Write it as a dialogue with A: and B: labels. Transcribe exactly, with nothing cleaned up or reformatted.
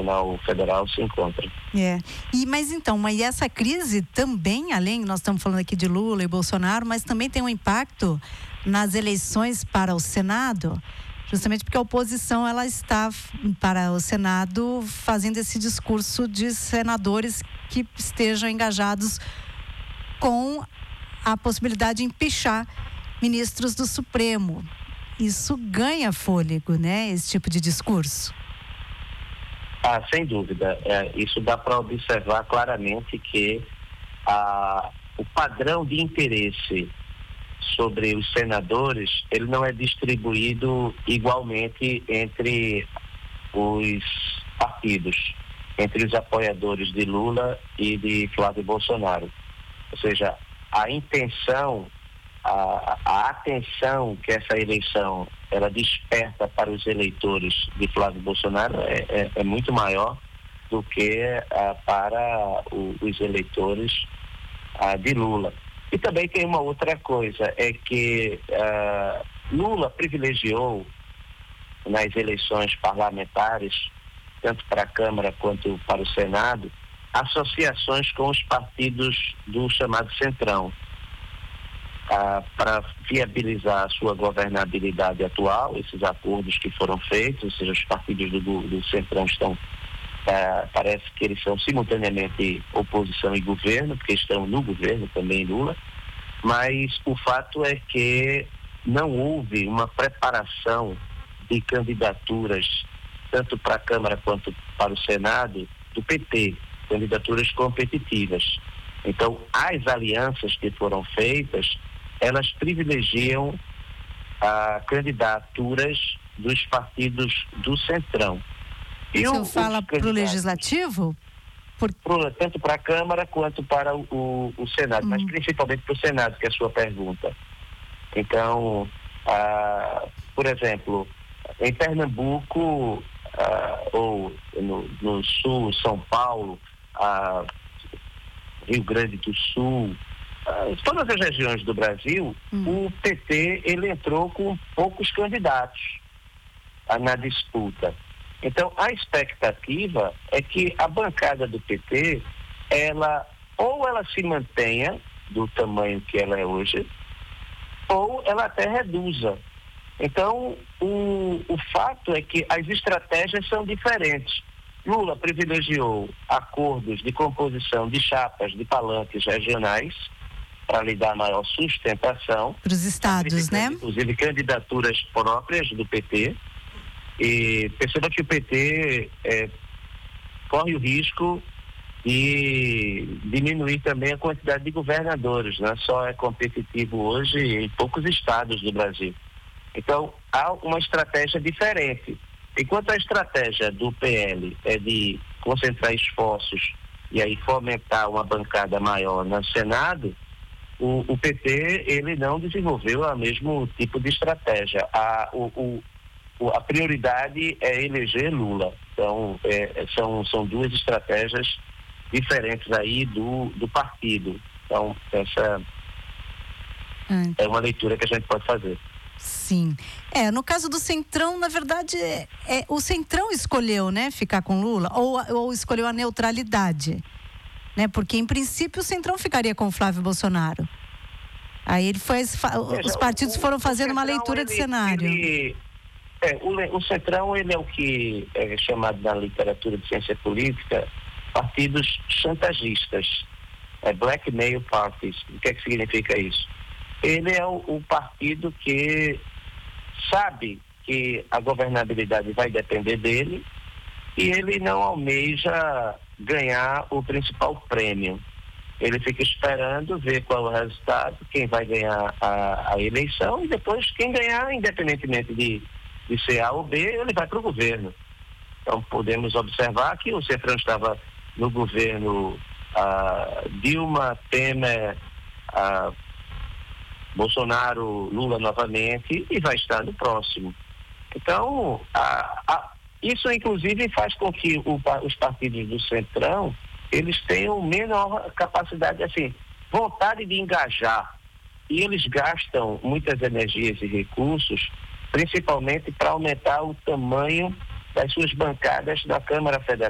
A: Tribunal Federal se encontra.
B: É. E, mas então, mas essa crise também, além, nós estamos falando aqui de Lula e Bolsonaro, mas também tem um impacto nas eleições para o Senado, justamente porque a oposição ela está para o Senado fazendo esse discurso de senadores que estejam engajados com a possibilidade de empichar ministros do Supremo. Isso ganha fôlego, né? Esse tipo de discurso.
A: Ah, sem dúvida. É, isso dá para observar claramente que a, o padrão de interesse sobre os senadores, ele não é distribuído igualmente entre os partidos, entre os apoiadores de Lula e de Flávio Bolsonaro. Ou seja, a intenção, a, a atenção que essa eleição ela desperta para os eleitores de Flávio Bolsonaro é, é, é muito maior do que ah, para o, os eleitores ah, de Lula. E também tem uma outra coisa, é que ah, Lula privilegiou nas eleições parlamentares, tanto para a Câmara quanto para o Senado, associações com os partidos do chamado Centrão, ah, para viabilizar a sua governabilidade atual, esses acordos que foram feitos, ou seja, os partidos do, do Centrão estão, ah, parece que eles são simultaneamente oposição e governo, porque estão no governo também Lula, mas o fato é que não houve uma preparação de candidaturas, tanto para a Câmara quanto para o Senado, do P T, candidaturas competitivas. Então, as alianças que foram feitas, elas privilegiam ah, candidaturas dos partidos do Centrão.
B: E o senhor fala para o Legislativo? Por...
A: Pro, tanto para a Câmara quanto para o, o, o Senado, hum. mas principalmente para o Senado, que é a sua pergunta. Então, ah, por exemplo, em Pernambuco, ah, ou no, no Sul, São Paulo, ah, Rio Grande do Sul, ah, todas as regiões do Brasil, hum. o P T ele entrou com poucos candidatos ah, na disputa. Então, a expectativa é que a bancada do P T, ela, ou ela se mantenha do tamanho que ela é hoje, ou ela até reduza. Então, o, o fato é que as estratégias são diferentes. Lula privilegiou acordos de composição de chapas de palanques regionais para lhe dar maior sustentação.
B: Para os estados, né?
A: Inclusive candidaturas próprias do P T. E perceba que o P T é, corre o risco de diminuir também a quantidade de governadores, né? Só é competitivo hoje em poucos estados do Brasil. Então, há uma estratégia diferente. Enquanto a estratégia do P L é de concentrar esforços e aí fomentar uma bancada maior no Senado, o, o P T ele não desenvolveu o mesmo tipo de estratégia. A, o, o, a prioridade é eleger Lula. Então, é, são, são duas estratégias diferentes aí do, do partido. Então, essa hum. é uma leitura que a gente pode fazer.
B: Sim. É, no caso do Centrão, na verdade, é, é, o Centrão escolheu, né, ficar com Lula, ou, ou escolheu a neutralidade, né, porque em princípio o Centrão ficaria com o Flávio Bolsonaro. Aí ele foi, os partidos foram fazendo uma leitura de cenário.
A: Ele, é, o, o Centrão, ele é o que é chamado na literatura de ciência política partidos chantagistas, é blackmail parties. O que é que significa isso? Ele é o, o partido que sabe que a governabilidade vai depender dele e ele não almeja ganhar o principal prêmio. Ele fica esperando ver qual é o resultado, quem vai ganhar a, a eleição e depois quem ganhar, independentemente de, de ser A ou B, ele vai para o governo. Então podemos observar que o Centrão estava no governo ah, Dilma, Temer, ah, Bolsonaro, Lula novamente e vai estar no próximo. Então, a, a, isso inclusive faz com que o, os partidos do Centrão, eles tenham menor capacidade, assim, vontade de engajar. E eles gastam muitas energias e recursos, principalmente para aumentar o tamanho das suas bancadas da Câmara Federal.